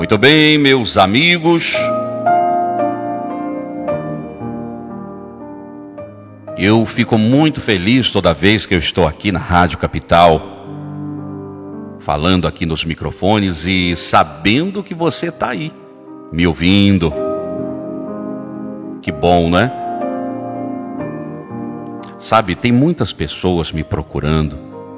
Muito bem, meus amigos. Eu fico muito feliz toda vez que eu estou aqui na Rádio Capital, falando aqui nos microfones e sabendo que você está aí, me ouvindo. Que bom, né? Sabe, tem muitas pessoas me procurando,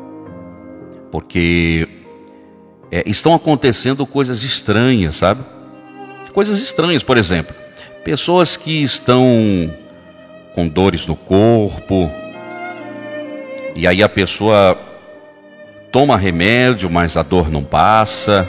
porque estão acontecendo coisas estranhas, sabe? Coisas estranhas, por exemplo, pessoas que estão com dores no corpo, e aí a pessoa toma remédio, mas a dor não passa.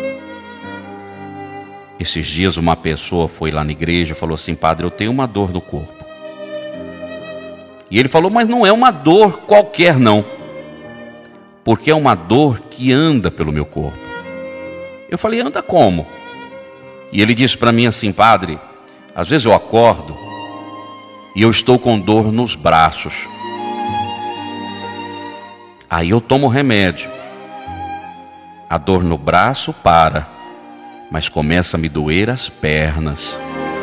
Esses dias uma pessoa foi lá na igreja e falou assim: padre, eu tenho uma dor no corpo. E ele falou: mas não é uma dor qualquer não, porque é uma dor que anda pelo meu corpo. Eu falei: anda como? E ele disse para mim assim: padre, às vezes eu acordo e eu estou com dor nos braços. Aí eu tomo remédio, a dor no braço para, mas começa a me doer as pernas.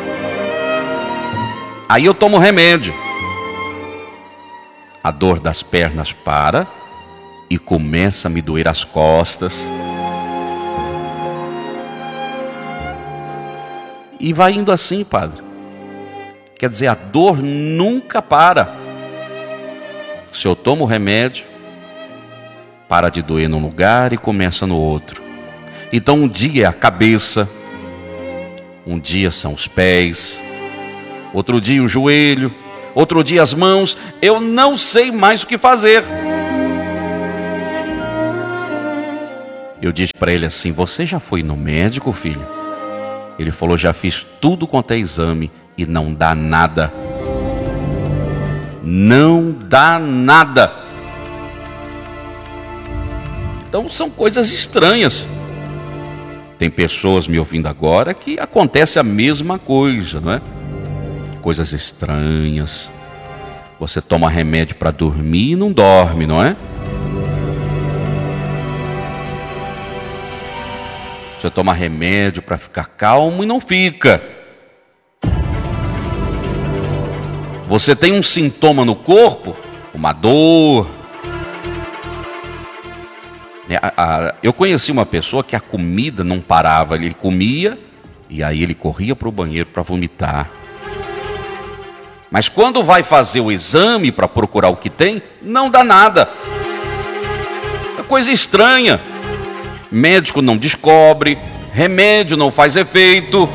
Aí eu tomo remédio, a dor das pernas para e começa a me doer as costas. E vai indo assim, padre. Quer dizer, a dor nunca para. Se eu tomo remédio, para de doer num lugar e começa no outro. Então um dia é a cabeça, um dia são os pés, outro dia o joelho, outro dia as mãos. Eu não sei mais o que fazer. Eu disse para ele assim: você já foi no médico, filho? Ele falou: já fiz tudo quanto é exame e não dá nada. Não dá nada. Então são coisas estranhas. Tem pessoas me ouvindo agora que acontece a mesma coisa, não é? Coisas estranhas. Você toma remédio para dormir e não dorme, não é? Você toma remédio para ficar calmo e não fica. Você tem um sintoma no corpo, uma dor. Eu conheci uma pessoa que a comida não parava. Ele comia e aí ele corria para o banheiro para vomitar. Mas quando vai fazer o exame para procurar o que tem, não dá nada. É coisa estranha. Médico não descobre, remédio não faz efeito.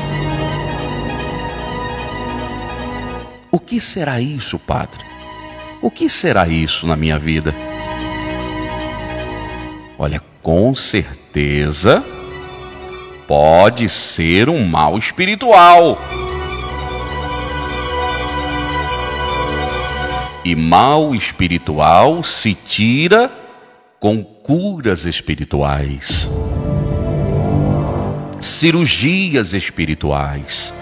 O que será isso, padre? O que será isso na minha vida? Olha, com certeza pode ser um mal espiritual. E mal espiritual se tira com curas espirituais, cirurgias espirituais.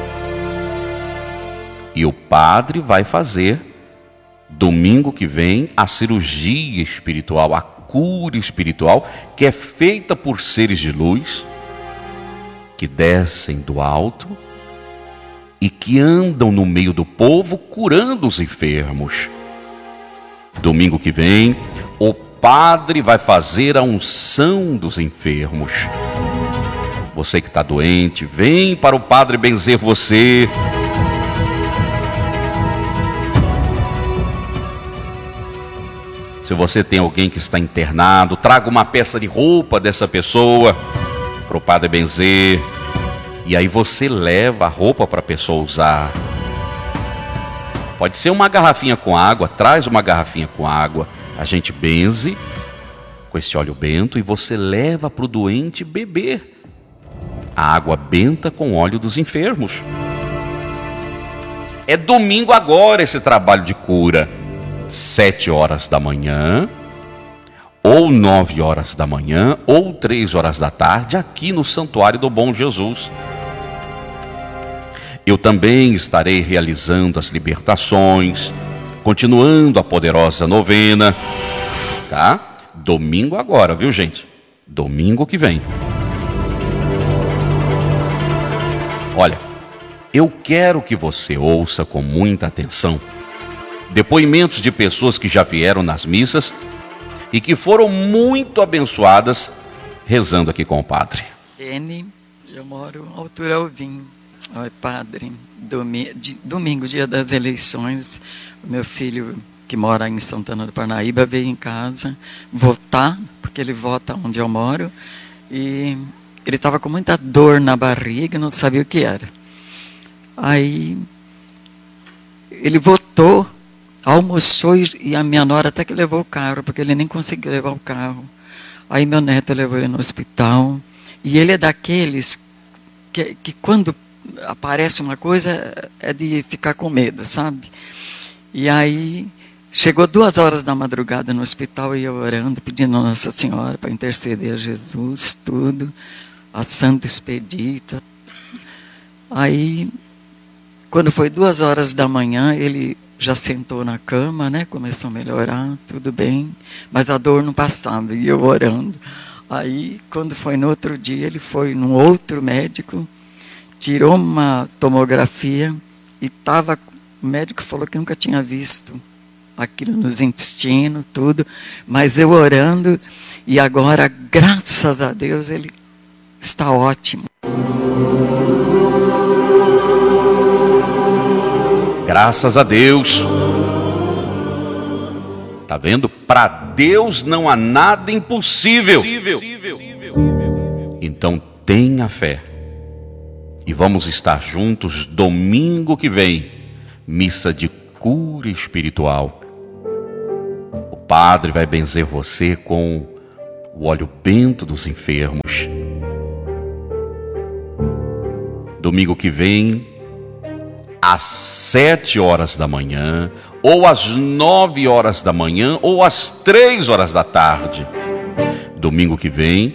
E o padre vai fazer domingo que vem a cirurgia espiritual, a cura espiritual, que é feita por seres de luz que descem do alto e que andam no meio do povo curando os enfermos. Domingo que vem o padre vai fazer a unção dos enfermos. Você que está doente, vem para o padre benzer você. Se você tem alguém que está internado, traga uma peça de roupa dessa pessoa para o padre benzer. E aí você leva a roupa para a pessoa usar. Pode ser uma garrafinha com água, traz uma garrafinha com água. A gente benze com esse óleo bento e você leva para o doente beber a água benta com óleo dos enfermos. É domingo agora esse trabalho de cura. 7 horas da manhã, ou 9 horas da manhã, ou 3 horas da tarde, aqui no Santuário do Bom Jesus. Eu também estarei realizando as libertações, continuando a poderosa novena, tá? Domingo agora, viu, gente? Domingo que vem. Olha, eu quero que você ouça com muita atenção depoimentos de pessoas que já vieram nas missas e que foram muito abençoadas rezando aqui com o padre. Eu moro à altura Alvim. Oi, padre, domingo, dia das eleições, o meu filho, que mora em Santana do Parnaíba, veio em casa votar, porque ele vota onde eu moro, e ele estava com muita dor na barriga, não sabia o que era. Aí ele votou, almoçou, e a minha nora até que levou o carro, porque ele nem conseguiu levar o carro. Aí meu neto levou ele no hospital, e ele é daqueles que quando aparece uma coisa é de ficar com medo, sabe? E aí chegou 2 horas da madrugada no hospital, e eu orando, pedindo a Nossa Senhora para interceder a Jesus, tudo, a Santa Expedita. Aí, quando foi 2 horas da manhã, ele já sentou na cama, né? Começou a melhorar, tudo bem, mas a dor não passava, e eu orando. Aí, quando foi no outro dia, ele foi num outro médico, tirou uma tomografia, e o médico falou que nunca tinha visto aquilo nos intestinos, tudo, mas eu orando, e agora, graças a Deus, ele está ótimo. Graças a Deus. Tá vendo? Para Deus não há nada impossível. Então tenha fé. E vamos estar juntos domingo que vem, missa de cura espiritual. O padre vai benzer você com o óleo bento dos enfermos. Domingo que vem, às 7 horas da manhã, ou às 9 horas da manhã, ou às 3 horas da tarde. Domingo que vem,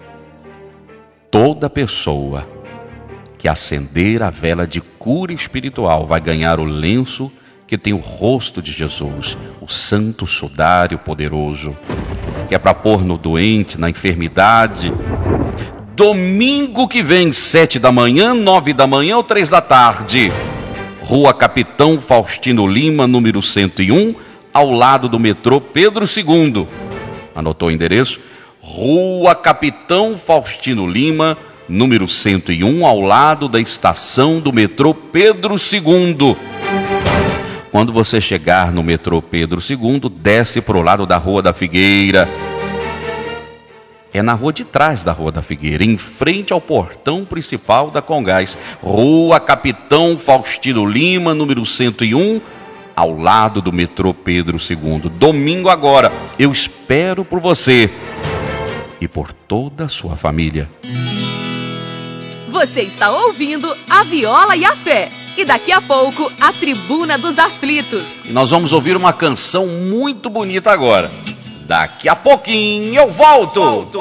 toda pessoa que acender a vela de cura espiritual vai ganhar o lenço que tem o rosto de Jesus, o santo sudário poderoso, que é para pôr no doente, na enfermidade. Domingo que vem, 7 da manhã, 9 da manhã ou 3 da tarde. Rua Capitão Faustino Lima, número 101, ao lado do metrô Pedro II. Anotou o endereço? Rua Capitão Faustino Lima, número 101, ao lado da estação do metrô Pedro II. Quando você chegar no metrô Pedro II, desce para o lado da Rua da Figueira. É na rua de trás da Rua da Figueira, em frente ao portão principal da Congás. Rua Capitão Faustino Lima, número 101, ao lado do metrô Pedro II. Domingo agora, eu espero por você e por toda a sua família. Você está ouvindo A Viola e a Fé. E daqui a pouco, a Tribuna dos Aflitos. E nós vamos ouvir uma canção muito bonita agora. Daqui a pouquinho eu volto.